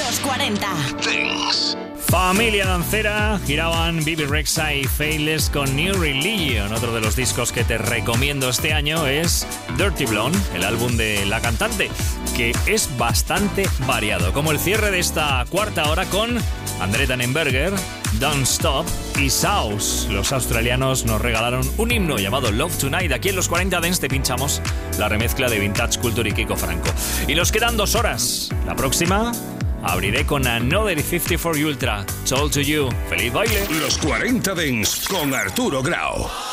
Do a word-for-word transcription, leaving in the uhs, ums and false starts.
Los cuarenta Dance. Familia dancera, giraban Bibi Rexha y Faithless con New Religion. Otro de los discos que te recomiendo este año es Dirty Blonde, el álbum de la cantante, que es bastante variado, como el cierre de esta cuarta hora con André Tannenberger, Don't Stop y Saus. Los australianos nos regalaron un himno llamado Love Tonight. Aquí en los cuarenta Dance te pinchamos la remezcla de Vintage Culture y Kiko Franco. Y nos quedan dos horas. La próxima abriré con Another cincuenta y cuatro Ultra, Told to You. ¡Feliz baile! Los cuarenta Dance con Arturo Grau.